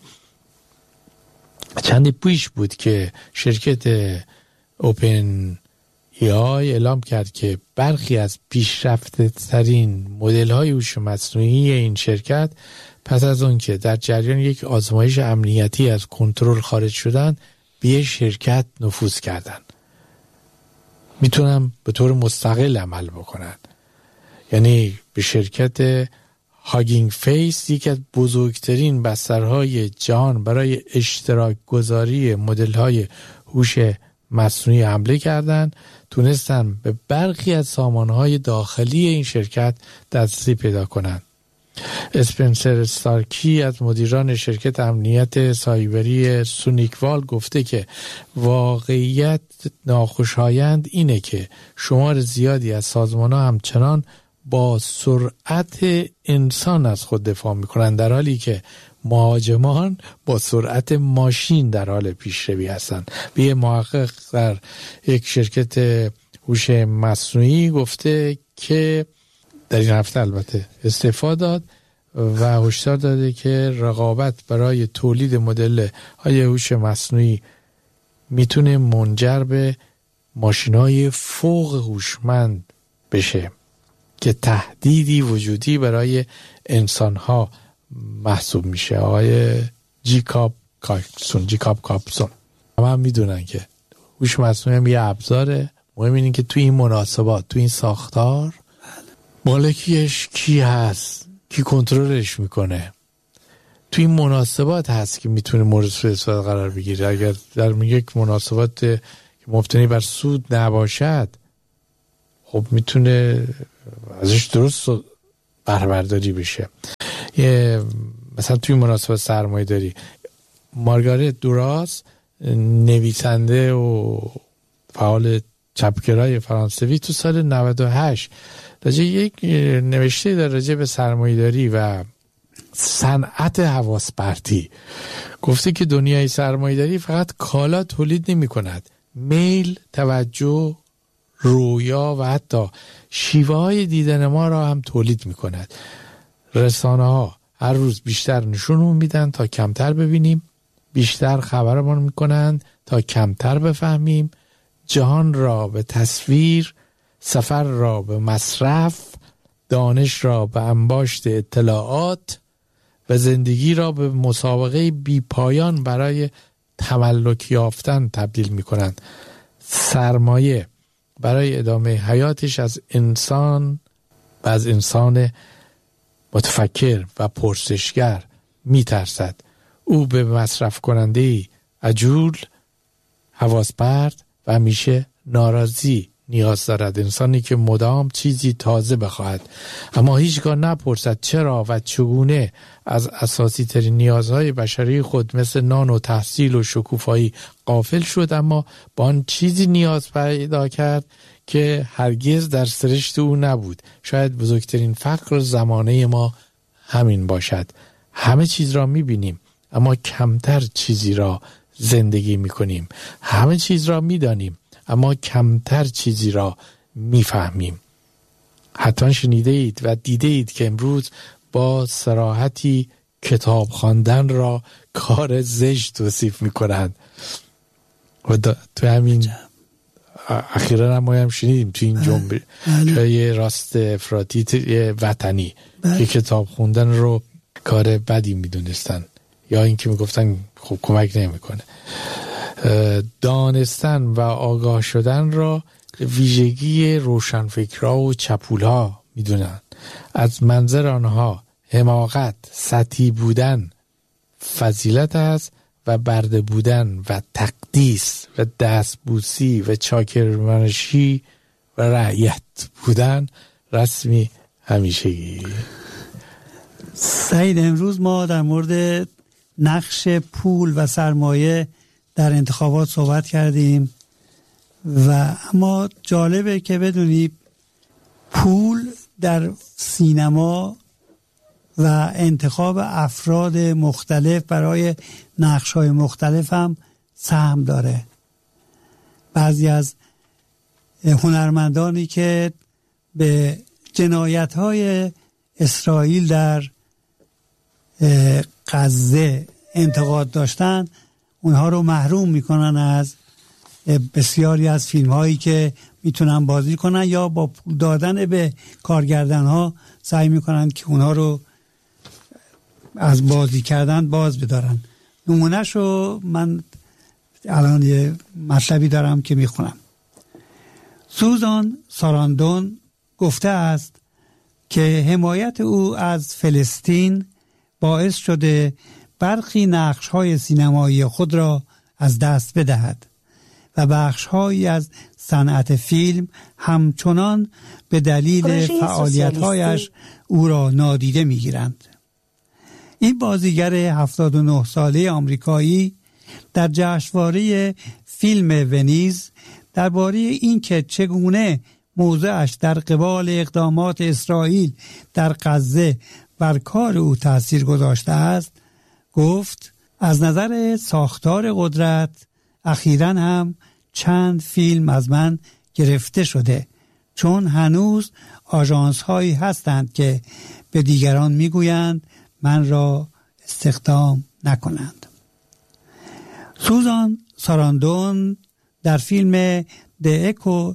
چندی پیش بود که شرکت اوپن ای آی اعلام کرد که برخی از پیشرفته ترین مدل های هوش مصنوعی این شرکت پس از اون که در جریان یک آزمایش امنیتی از کنترل خارج شدن به یک شرکت نفوذ کردن، میتونن به طور مستقل عمل بکنن. یعنی به شرکت هاگینگ فیس، یکی از بزرگترین بسترهای جهان برای اشتراک گذاری مدل های هوش مصنوعی حمله کردن، تونستن به برخی از سامانهای داخلی این شرکت دسترسی پیدا کنند. اسپنسر استارکی از مدیران شرکت امنیت سایبری سونیکوال گفته که واقعیت ناخوشایند اینه که شمار زیادی از سازمان‌ها همچنان با سرعت انسان از خود دفاع میکنن، در حالی که مهاجمان با سرعت ماشین در حال پیشروی هستن. به یه محقق در یک شرکت هوش مصنوعی گفته که در این هفته البته استعفا داد و هشدار داده که رقابت برای تولید مدل های هوش مصنوعی میتونه منجر به ماشین‌های فوق هوشمند بشه که تهدیدی وجودی برای انسان‌ها محسوب میشه. آقای جیکاب کاپسون جیکاب کاپسون هم, هم میدونن که هوش مصنوعی هم یه ابزاره. مهم اینه که توی این مناسبات، توی این ساختار مالکیش کی هست، کی کنترلش میکنه. توی این مناسبات هست که میتونه مورد سوء استفاده قرار بگیره. اگر در یک مناسبات که مبتنی بر سود نباشد، خب میتونه ازش درست بهره برداری بشه. یه مثلا توی مناسبات سرمایه داری، مارگارت دوراس نویسنده و فعال چپگرای فرانسوی تو سال نود و هشت راجع یک نوشته در راجع به سرمایه داری و صنعت حواس پرتی گفته که دنیای سرمایه داری فقط کالا تولید نمی کند، میل، توجه، رویا و حتی شیوه های دیدن ما را هم تولید می کند. رسانه ها هر روز بیشتر نشونمون میدن تا کمتر ببینیم، بیشتر خبرمان میکنن تا کمتر بفهمیم، جهان را به تصویر، سفر را به مصرف، دانش را به انباشت اطلاعات و زندگی را به مسابقه بی پایان برای تملک یافتن تبدیل میکنن. سرمایه برای ادامه حیاتش از انسان و از انسان متفکر و پرسشگر میترسد. او به مصرف کننده عجول، حواس پرت و همیشه ناراضی نیاز دارد، انسانی که مدام چیزی تازه بخواهد اما هیچگاه نپرسد چرا و چگونه از اساسی ترین نیازهای بشری خود مثل نان و تحصیل و شکوفایی غافل شد، اما با آن چیزی نیاز پیدا کرد که هرگز در سرشت او نبود. شاید بزرگترین فقر زمانه ما همین باشد. همه چیز را میبینیم اما کمتر چیزی را زندگی میکنیم. همه چیز را میدانیم اما کمتر چیزی را میفهمیم. حتما شنیده اید و دیده اید که امروز با صراحتی کتاب خواندن را کار زشت توصیف میکنند و تو همین اخیرا هم ما هم شنیدیم تو این جنبه جای راست افراطی وطنی که کتاب خوندن رو کار بدی میدونستن یا اینکه میگفتن خب کمک نمیکنه. دانستن و آگاه شدن را ویژگی روشنفکرها و چپولها میدونن. از منظر آنها حماقت، سطحی بودن فضیلت است و برده بودن و تقدیس و دستبوسی و چاکرمنشی و رعیت بودن رسمی همیشگی. سعید، امروز ما در مورد نقش پول و سرمایه در انتخابات صحبت کردیم و اما جالبه که بدونی پول در سینما و انتخاب افراد مختلف برای نقش‌های مختلف هم سهم داره. بعضی از هنرمندانی که به جنایت‌های اسرائیل در غزه انتقاد داشتن، اونها رو محروم میکنن از بسیاری از فیلم هایی که میتونن بازی کنن یا با پول دادن به کارگردان ها سعی میکنن که اونها رو از بازی کردن باز بدارن. نمونهش رو من الان یه مطلبی دارم که میخونم. سوزان ساراندون گفته است که حمایت او از فلسطین باعث شده برخی نقش‌های سینمایی خود را از دست بدهد و بخش‌هایی از صنعت فیلم همچنان به دلیل فعالیت‌هایش او را نادیده می‌گیرند. این بازیگر هفتاد و نه ساله آمریکایی در جشنواره فیلم ونیز درباره اینکه چگونه موضعش در قبال اقدامات اسرائیل در غزه بر کار او تأثیر گذاشته است گفت: از نظر ساختار قدرت اخیراً هم چند فیلم از من گرفته شده، چون هنوز آژانس هایی هستند که به دیگران میگویند من را استخدام نکنند. سوزان ساراندون در فیلم د اکو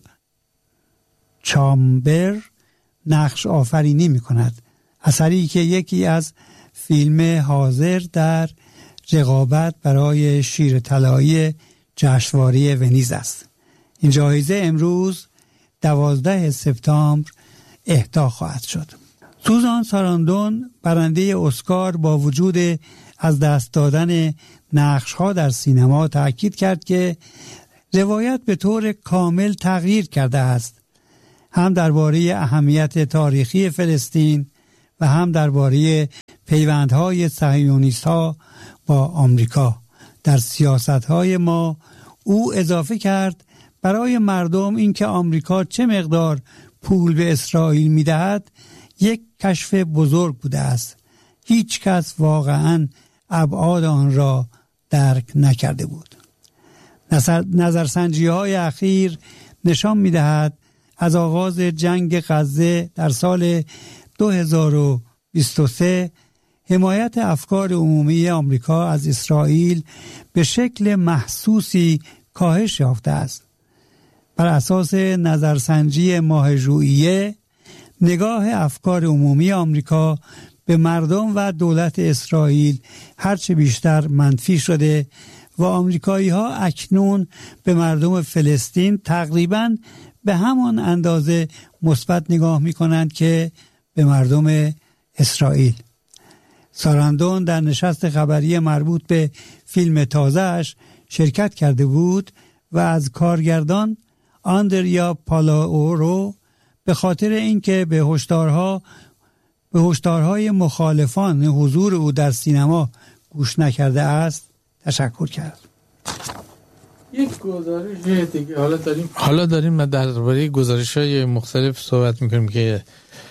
چامبر نقش آفرینی می کند، اثری که یکی از فیلم حاضر در رقابت برای شیر طلایی جشنواره ونیز است. این جایزه امروز دوازده سپتامبر اهدا خواهد شد. سوزان ساراندون برنده اسکار با وجود از دست دادن نقش‌ها در سینما تأکید کرد که روایت به طور کامل تغییر کرده است، هم درباره اهمیت تاریخی فلسطین و هم درباره پیوندهای صهیونیست‌ها با آمریکا در سیاست‌های ما. او اضافه کرد برای مردم اینکه آمریکا چه مقدار پول به اسرائیل می‌دهد یک کشف بزرگ بوده است. هیچ کس واقعاً ابعاد آن را درک نکرده بود. نظرسنجی‌های اخیر نشان می‌دهد از آغاز جنگ غزه در سال دو هزار و بیست و سه حمایت افکار عمومی آمریکا از اسرائیل به شکل محسوسی کاهش یافته است. بر اساس نظرسنجی ماه ژوئیه، نگاه افکار عمومی آمریکا به مردم و دولت اسرائیل هرچه بیشتر منفی شده و آمریکایی ها اکنون به مردم فلسطین تقریباً به همان اندازه مثبت نگاه می کنند که به مردم اسرائیل. ساراندون در نشست خبری مربوط به فیلم تازه‌اش شرکت کرده بود و از کارگردان آندریا پالاورو به خاطر اینکه به هشدارها به هشدارهای مخالفان حضور او در سینما گوش نکرده است تشکر کرد. یک گزارش دیگه حالا داریم حالا داریم درباره گزارش‌های مختلف صحبت می‌کنیم که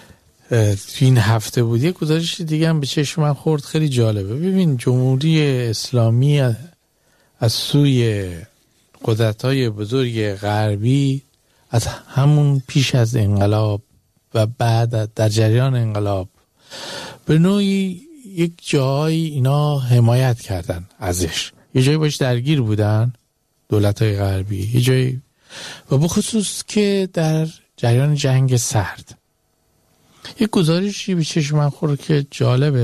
این هفته بود. یک گزارش دیگه هم به چشم من خورد، خیلی جالبه. ببین جمهوری اسلامی از سوی قدرت‌های بزرگ غربی از همون پیش از انقلاب و بعد در جریان انقلاب به نوعی یک جایی اینا حمایت کردن ازش، یه جایی باش درگیر بودن دولت‌های غربی، یه جایی و بخصوص که در جریان جنگ سرد. یک گزارشی به چشم من خورد که جالبه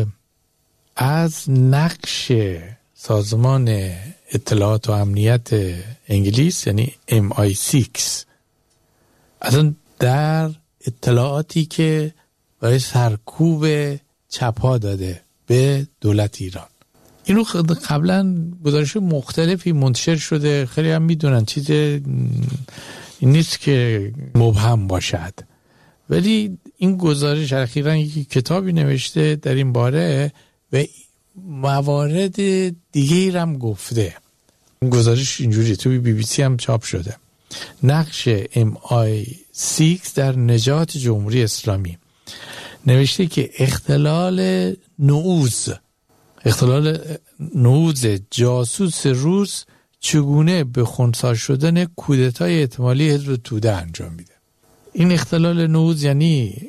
از نقش سازمان اطلاعات و امنیت انگلیس یعنی ام آی سیکس اصلا در اطلاعاتی که برای سرکوب چپ‌ها داده به دولت ایران. اینو قبلا گزارش مختلفی منتشر شده، خیلی هم میدونن، چیز این نیست که مبهم باشد، ولی این گزارش اخیراً یک کتابی نوشته در این باره و موارد دیگه هم گفته. این گزارش اینجوری توی بی بی سی هم چاپ شده. نقش ام آی سیکس در نجات جمهوری اسلامی. نوشته که اختلال نعوذ اختلال نعوذ جاسوس روس چگونه به خنثی شدن کودتای احتمالی حزب توده انجام میده. این اختلال نعوذ یعنی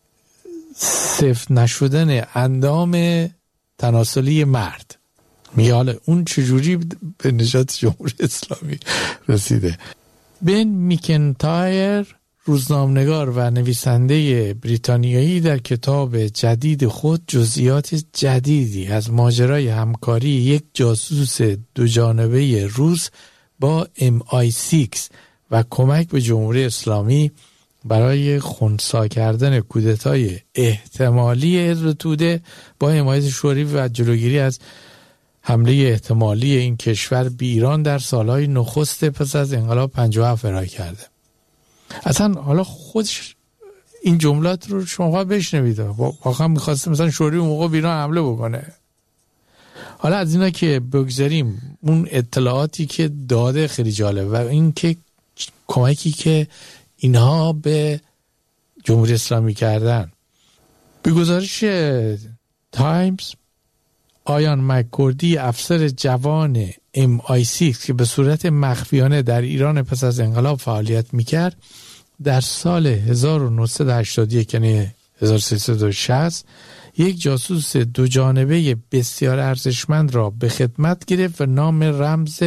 صفر نشدن اندام تناسلی مرد. میگه حالا اون چجوری به نجات جمهوری اسلامی رسیده. بن میکنتایر روزنامه‌نگار و نویسنده بریتانیایی در کتاب جدید خود جزئیات جدیدی از ماجرای همکاری یک جاسوس دو جانبه روس با ام آی سیکس و کمک به جمهوری اسلامی برای خنثی کردن کودتای احتمالی حزب توده با حمایت شوروی و جلوگیری از حمله احتمالی این کشور به ایران در سالهای نخست پس از انقلاب پنجاه و هفت ارائه کرده. اصلا حالا خودش این جملات رو شما بشنوید، واقعا می‌خواسته مثلا شوروی اون موقع به ایران حمله بکنه. حالا از اینا که بگذاریم، اون اطلاعاتی که داده خیلی جالب و این که کمکی که اینها به جمهوری اسلامی کردن. به گزارش تایمز، آیان مک‌کوردی افسر جوان ام آی سیکس که به صورت مخفیانه در ایران پس از انقلاب فعالیت میکرد، در سال هزار و نهصد و هشتاد و یک یعنی هزار و سیصد و شصت یک جاسوس دو جانبه بسیار ارزشمند را به خدمت گرفت و نام رمز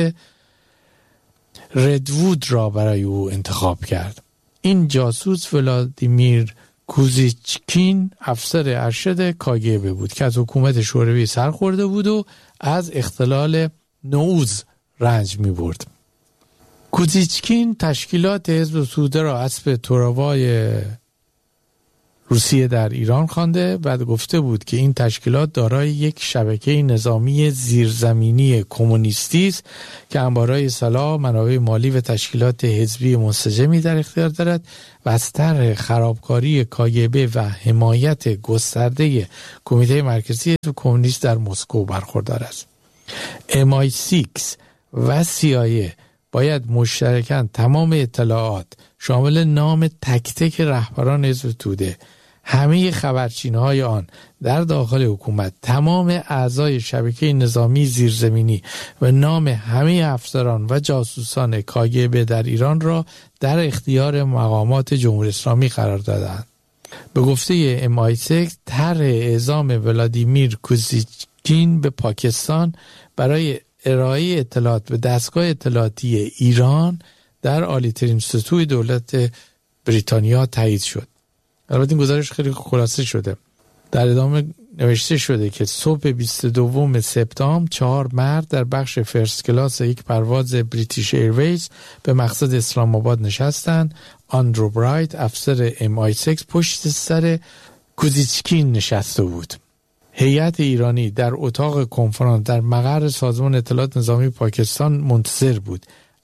ردوود را برای او انتخاب کرد. این جاسوس ولادیمیر کوزیچکین افسر ارشد کاگبه بود که از حکومت شوروی سر خورده بود و از اختلال نعوذ رنج می برد. کوزیچکین تشکیلات حزب توده را اسب توراوای روسیه در ایران خوانده و گفته بود که این تشکیلات دارای یک شبکه نظامی زیرزمینی کمونیستی است که انبارهای سلاح، منابع مالی و تشکیلات حزبی منسجمی در اختیار دارد و از طرح خرابکاری کاگبه و حمایت گسترده کمیته مرکزی حزب کمونیست در مسکو برخوردار است. ام آی سیکس و سی آی ای باید مشترکاً تمام اطلاعات شامل نام تک تک رهبران حزب توده، همه خبرچینه‌های آن در داخل حکومت، تمام اعضای شبکه نظامی زیرزمینی و نام همه افسران و جاسوسان کاگبه در ایران را در اختیار مقامات جمهوری اسلامی قرار دادند. به گفته ام آی سیکس، طرح اعزام ولادیمیر کوزیچکین به پاکستان برای ارائه اطلاعات به دستگاه اطلاعاتی ایران در عالی‌ترین سطوح دولت بریتانیا تایید شد. البته این گزارش خیلی خلاصه شده. در ادامه نوشته شده که صبح بیست و دوم سپتامبر چهار مرد در بخش فرست کلاس یک پرواز بریتیش ایرویز به مقصد اسلام آباد نشستند. آندرو برایت افسر ام آی سیکس پشت سر کوزیچکین نشسته بود. هیئت ایرانی در اتاق کنفرانس در مقر سازمان اطلاعات نظامی پاکستان منتظر بود.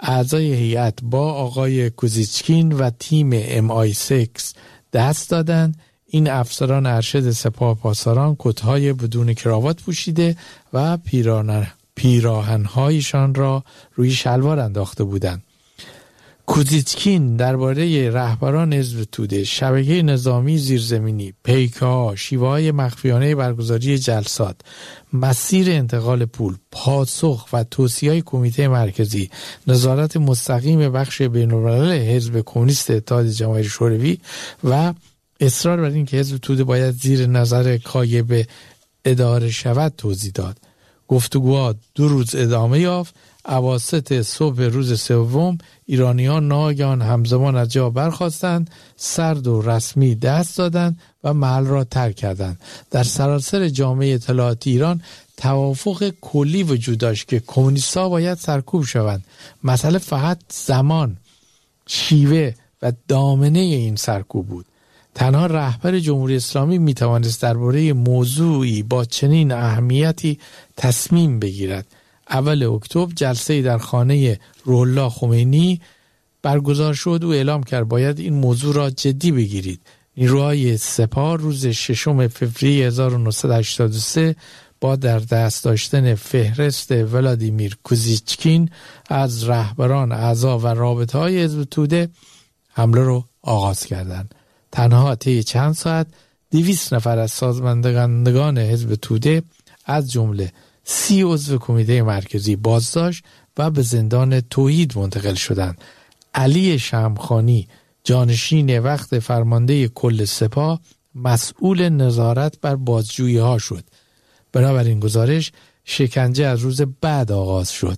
اعضای هیئت با آقای کوزیچکین و تیم ام آی شش دست دادند. این افسران ارشد سپاه پاسداران کت‌های بدون کراوات پوشیده و پیران پیراهن‌هایشان را روی شلوار انداخته بودند. کوزیچکین درباره رهبران حزب توده، شبکه نظامی زیرزمینی، پیک‌ها، شیوه‌های مخفیانه برگزاری جلسات، مسیر انتقال پول، پاسخ و توصیه‌های کمیته مرکزی، نظارت مستقیم بخش بین‌الملل حزب کمونیست اتحاد جماهیر شوروی و اصرار بر این که حزب توده باید زیر نظر کاگب اداره شود توضیح داد. گفتگوها دو روز ادامه یافت. اواسط صبح روز سوم ایرانیان ناگهان همزمان از جا برخاستند، سرد و رسمی دست دادند و محل را ترک کردند. در سراسر جامعه اطلاعاتی ایران توافق کلی وجود داشت که کمونیست‌ها باید سرکوب شوند. مسئله فقط زمان، شیوه و دامنه این سرکوب بود. تنها رهبر جمهوری اسلامی می توانست درباره موضوعی با چنین اهمیتی تصمیم بگیرد. اول اکتبر جلسه‌ای در خانه روح الله خمینی برگزار شد و اعلام کرد باید این موضوع را جدی بگیرید. نیروهای سپاه روز ششم فوریه هزار و نهصد و هشتاد و سه با در دست داشتن فهرست ولادیمیر کوزیچکین از رهبران اعضا و رابطه‌های حزب توده حمله را آغاز کردند. تنها طی چند ساعت دویست نفر از سازماندگان حزب توده از جمله سی عضو کمیته مرکزی بازداشت و به زندان توحید منتقل شدند. علی شمخانی جانشین وقت فرمانده کل سپاه مسئول نظارت بر بازجویی ها شد. بنابراین گزارش شکنجه از روز بعد آغاز شد.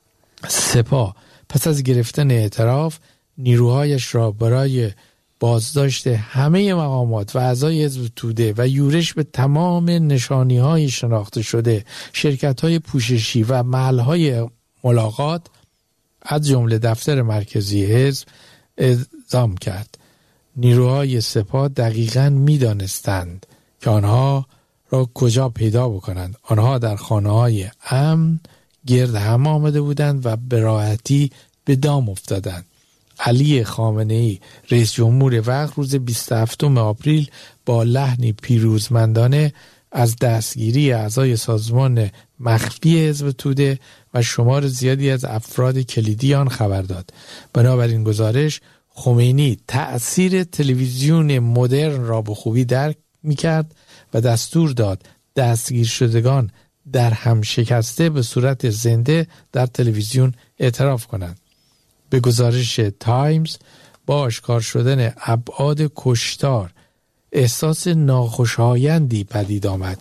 سپاه پس از گرفتن اعتراف نیروهایش را برای بازداشت همه مقامات و اعضای حزب توده و یورش به تمام نشانی‌های شناخته شده، شرکت‌های پوششی و محل‌های ملاقات از جمله دفتر مرکزی حزب اعزام کرد. نیروهای سپاه دقیقاً می‌دانستند که آنها را کجا پیدا بکنند. آنها در خانه‌های امن گرد هم آمده بودند و به راحتی به دام افتادند. علی خامنه‌ای رئیس جمهور وقت روز بیست و هفتم آپریل با لحنی پیروزمندانه از دستگیری اعضای سازمان مخفی حزب توده و شمار زیادی از افراد کلیدی آن خبر داد. بنابراین گزارش خمینی تأثیر تلویزیون مدرن را به خوبی درک می‌کرد و دستور داد دستگیر شدگان در هم شکسته به صورت زنده در تلویزیون اعتراف کنند. به گزارش تایمز با آشکار شدن ابعاد کشتار احساس ناخوشایندی پدید آمد.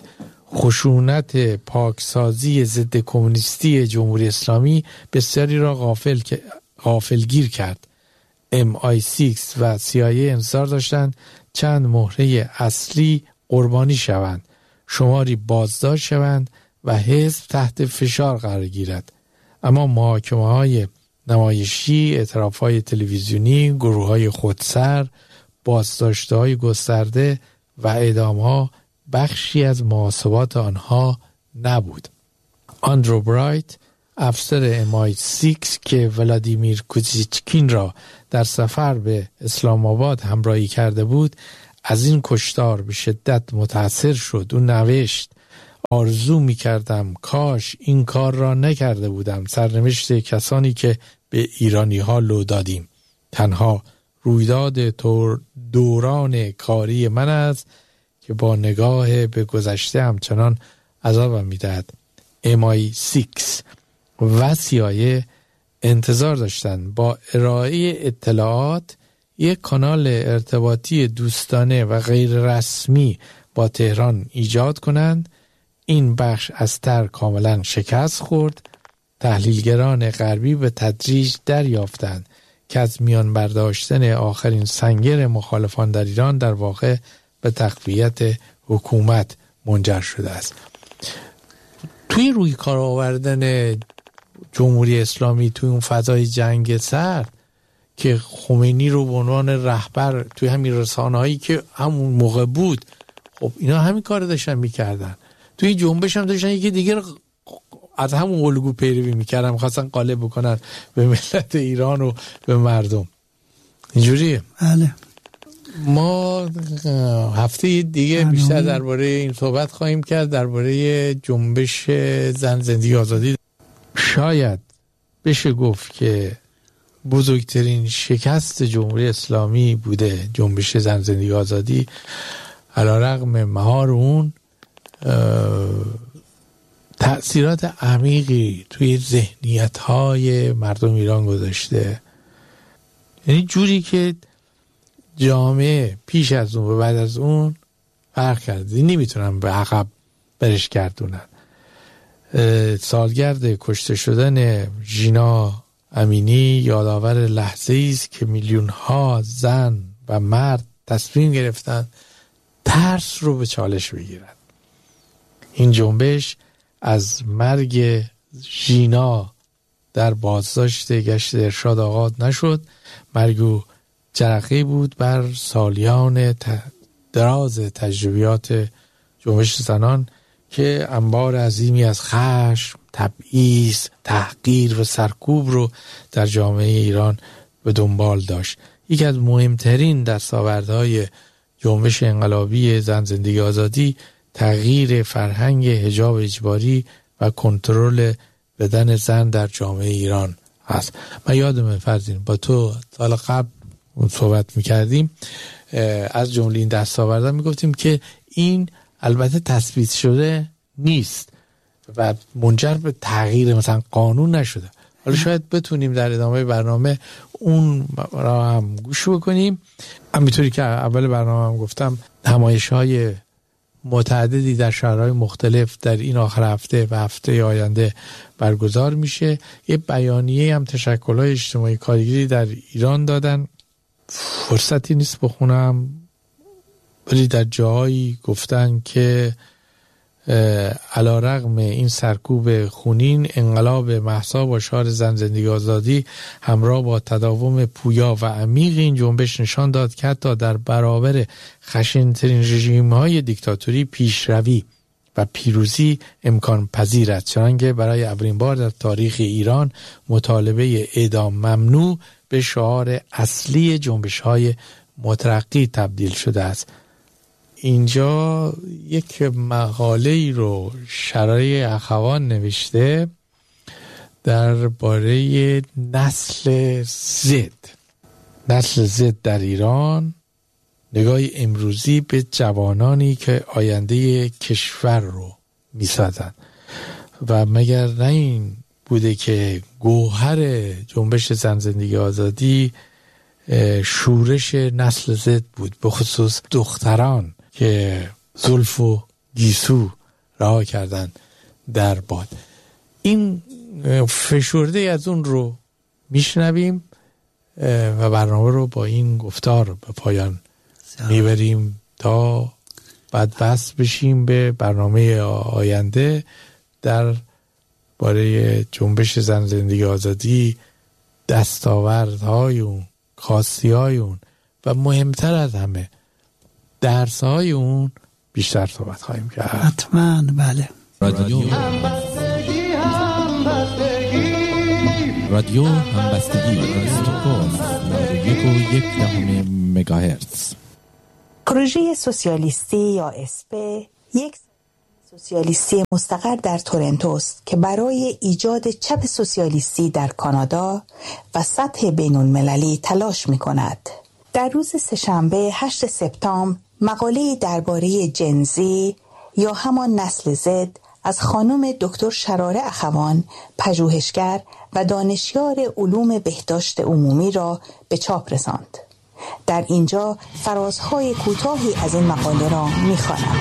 خشونت پاکسازی ضد کمونیستی جمهوری اسلامی بسیاری را غافل غافلگیر کرد. ام آی شش و سی آی ای انتظار داشتند چند مهره اصلی قربانی شوند، شماری بازداشت شوند و حزب تحت فشار قرار گیرد. اما محاکمه‌های نمایشی، اعتراف‌های تلویزیونی، گروه‌های خودسر، بازداشت‌های گسترده و اعدام‌ها بخشی از محاسبات آنها نبود. آندرو برایت، افسر ام آی شش که ولادیمیر کوزیچکین را در سفر به اسلام آباد همراهی کرده بود، از این کشتار به شدت متاثر شد. او نوشت: آرزو می کردم کاش این کار را نکرده بودم. سرنوشت کسانی که به ایرانی ها لو دادیم. تنها رویداد دوران کاری من است که با نگاه به گذشته همچنان عذابم می دهد. ام آی شش و سی آی ای انتظار داشتند با ارائه اطلاعات یک کانال ارتباطی دوستانه و غیر رسمی با تهران ایجاد کنند. این بخش از طرح کاملا شکست خورد. تحلیلگران غربی به تدریج دریافتند که از میان برداشتن آخرین سنگر مخالفان در ایران در واقع به تقویت حکومت منجر شده است. توی روی کار آوردن جمهوری اسلامی توی اون فضای جنگ سرد که خمینی رو به عنوان رهبر توی همین رسانه‌هایی که همون موقع بود، خب اینا همین کار داشتن میکردن. توی جنبش هم داشتن یکی دیگه از همون الگو پیروی میکردن، میخواستن غالب بکنن به ملت ایران و به مردم. اینجوریه. بله. ما هفته دیگه بیشتر درباره این صحبت خواهیم کرد، درباره جنبش زن زندگی آزادی. شاید بشه گفت که بزرگترین شکست جمهوری اسلامی بوده جنبش زن زندگی آزادی، علیرغم مهار اون تأثیرات عمیقی توی ذهنیت‌های مردم ایران گذاشته. یعنی جوری که جامعه پیش از اون و بعد از اون فرق کرده، نمیتونن به عقب برش گردونن. سالگرد کشته شدن ژینا امینی یادآور لحظه‌ای است که میلیون‌ها زن و مرد تصمیم گرفتن ترس رو به چالش بگیرن. این جنبش از مرگ ژینا در بازداشت گشت ارشاد آغاز نشد. مرگ او جرقه‌ای بود بر سالیان دراز تجربیات جنبش زنان که انبار عظیمی از خشم، تبعیض، تحقیر و سرکوب رو در جامعه ایران به دنبال داشت. یکی از مهمترین دستاوردهای جنبش انقلابی زن زندگی آزادی تغییر فرهنگ حجاب اجباری و کنترل بدن زن در جامعه ایران است. من یادمه فرزین با تو سال قبل صحبت میکردیم، از جمله این دستاوردها میگفتیم که این البته تثبیت شده نیست و منجر به تغییر مثلا قانون نشده. حالا شاید بتونیم در ادامه برنامه اون را هم گوش بکنیم. همینطوری که اول برنامه هم گفتم، نمایش‌های متعددی در شهرهای مختلف در این آخر هفته و هفته آینده برگزار میشه. یه بیانیه هم تشکل‌های اجتماعی کارگری در ایران دادن، فرصتی نیست بخونم، ولی در جاهایی گفتن که علیرغم این سرکوب خونین، انقلاب مهسا با شعار زن زندگی آزادی همراه با تداوم پویا و عمیق این جنبش نشان داد که حتی در برابر خشن‌ترین رژیم‌های دیکتاتوری پیشروی و پیروزی امکان پذیر است، چنانکه برای اولین بار در تاریخ ایران مطالبه اعدام ممنوع به شعار اصلی جنبش‌های مترقی تبدیل شده است. اینجا یک مقاله‌ای رو شرای اخوان نوشته درباره نسل زد نسل زد در ایران، نگاه امروزی به جوانانی که آینده کشور رو میسازن. و مگر نه این بوده که گوهر جنبش زن زندگی آزادی شورش نسل زد بود، به خصوص دختران که زلف و گیسو رها کردن در باد. این فشرده از اون رو میشنویم و برنامه رو با این گفتار به پایان میبریم تا بعد بس بشیم به برنامه آینده در باره جنبش زن زندگی آزادی، دستاوردهای اون، خاصی‌های اون و مهمتر از همه درس‌های اون بیشتر صحبت خواهیم کرد. حتما. بله. رادیو همبستگی رادیو همبستگی استکهلم نود و یک و یک دهم مگاهرتز. پروژه سوسیالیستی یا اسپه یک سوسیالیستی مستقر در تورنتو است که برای ایجاد چپ سوسیالیستی در کانادا و سطح بین‌المللی تلاش می‌کند. در روز سه‌شنبه هشتم سپتامبر مقاله‌ای درباره جنزی یا همان نسل زد از خانم دکتر شراره اخوان، پژوهشگر و دانشیار علوم بهداشت عمومی را به چاپ رساند. در اینجا فرازهای کوتاهی از این مقاله را می‌خوانم.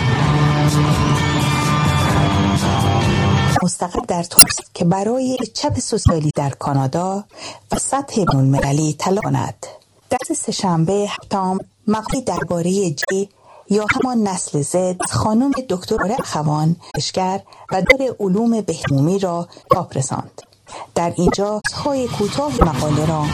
مستقر در تورنتو که برای چپ سوسیالی در کانادا و سطح بین‌المللی تلاش کند. در سه‌شنبه هفتم مقاله درباره جی یا همان نسل زد خانم دکتر اخوان، پژوهشگر و دانشیار علوم بهداشت عمومی را چاپ رساند. در اینجا های کوتاه مقاله را